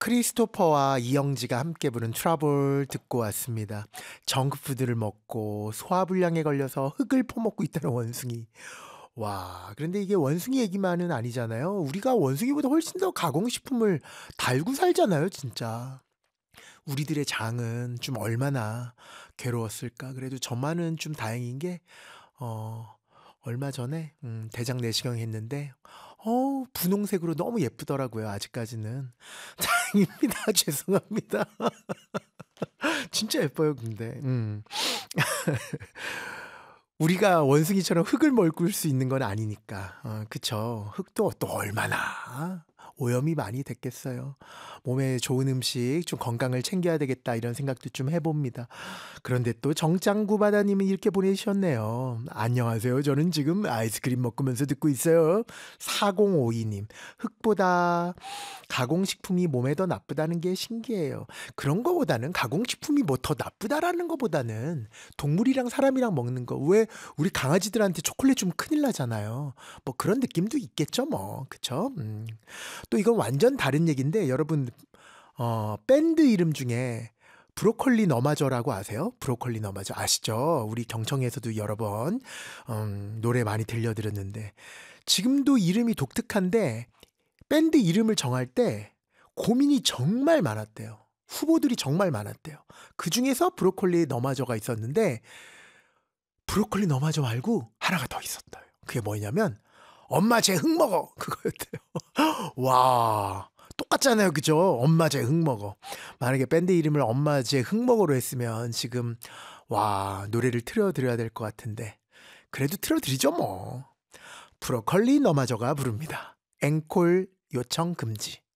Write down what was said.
크리스토퍼와 이영지가 함께 부른 트러블 듣고 왔습니다. 정크푸드를 먹고 소화불량에 걸려서 흙을 퍼먹고 있다는 원숭이. 와, 그런데 이게 원숭이 얘기만은 아니잖아요. 우리가 원숭이보다 훨씬 더 가공식품을 달고 살잖아요, 진짜. 우리들의 장은 좀 얼마나 괴로웠을까. 그래도 저만은 좀 다행인 게, 어, 얼마 전에 대장 내시경 했는데, 분홍색으로 너무 예쁘더라고요, 아직까지는. 다행입니다. 죄송합니다. 진짜 예뻐요, 근데. 우리가 원숭이처럼 흙을 먹을 수 있는 건 아니니까. 그쵸. 흙도 또 얼마나 오염이 많이 됐겠어요. 몸에 좋은 음식, 좀 건강을 챙겨야 되겠다 이런 생각도 좀 해봅니다. 그런데 또 정짱구 바다님은 이렇게 보내주셨네요. 안녕하세요. 저는 지금 아이스크림 먹으면서 듣고 있어요. 4052님. 흙보다 가공식품이 몸에 더 나쁘다는 게 신기해요. 그런 거보다는 가공식품이 뭐 더 나쁘다라는 거보다는 동물이랑 사람이랑 먹는 거. 왜 우리 강아지들한테 초콜릿 좀 큰일 나잖아요. 뭐 그런 느낌도 있겠죠, 뭐. 그쵸? 또 이건 완전 다른 얘기인데 여러분 밴드 이름 중에 브로콜리 너마저라고 아세요? 브로콜리 너마저 아시죠? 우리 경청에서도 여러 번 노래 많이 들려드렸는데 지금도 이름이 독특한데 밴드 이름을 정할 때 고민이 정말 많았대요. 후보들이 정말 많았대요. 그중에서 브로콜리 너마저가 있었는데 브로콜리 너마저 말고 하나가 더 있었어요. 그게 뭐냐면 엄마 쟤 흙 먹어 그거였대요. 와, 똑같잖아요, 그죠? 엄마 쟤 흙 먹어. 만약에 밴드 이름을 엄마 쟤 흙 먹어로 했으면 지금 와, 노래를 틀어드려야 될 것 같은데 그래도 틀어드리죠 뭐. 브로콜리 너마저가 부릅니다. 앵콜 요청 금지.